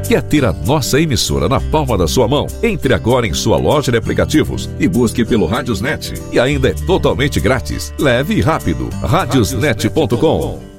Quer ter a nossa emissora na palma da sua mão? Entre agora em sua loja de aplicativos e busque pelo Radiosnet. E ainda é totalmente grátis. Leve e rápido. Radiosnet.com.